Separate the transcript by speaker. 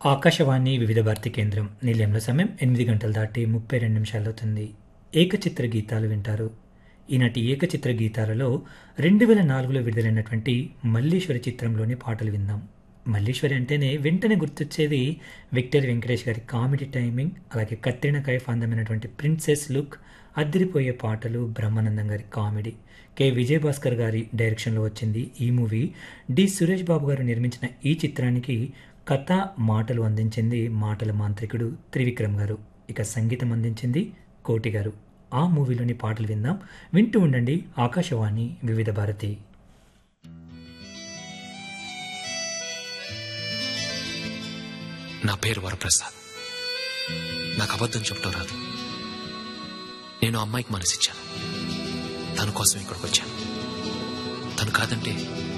Speaker 1: ఆకాశవాణి వివిధ భారతి కేంద్రం నిలయంలో సమయం 8 గంటలు దాటి 32 నిమిషాలవుతుంది. ఏకచిత్ర గీతాలు వింటారు. ఈనాటి ఏకచిత్ర గీతాలలో 2004లో విడుదలైనటువంటి మల్లీశ్వరి చిత్రంలోని పాటలు విందాం. మల్లీశ్వరి అంటేనే వెంటనే గుర్తొచ్చేది విక్టరీ వెంకటేష్ గారి కామెడీ టైమింగ్, అలాగే కత్రినా కైఫ్ అందమైనటువంటి ప్రిన్సెస్ లుక్, అదిరిపోయే పాటలు, బ్రహ్మానందం గారి కామెడీ. కె విజయభాస్కర్ గారి డైరెక్షన్లో వచ్చింది ఈ మూవీ. డి సురేష్ బాబు గారు నిర్మించిన ఈ చిత్రానికి కథ, మాటలు అందించింది మాటల మాంత్రికుడు త్రివిక్రమ్ గారు. ఇక సంగీతం అందించింది కోటి గారు. ఆ మూవీలోని పాటలు విందాం. వింటూ ఉండండి ఆకాశవాణి వివిధ భారతి.
Speaker 2: నా పేరు వరప్రసాద్. నాకు అబద్ధం చెప్పడం రాదు. నేను అమ్మాయికి మనసిచ్చాను. తన కోసం ఇక్కడికి వచ్చాను. తను కాదంటే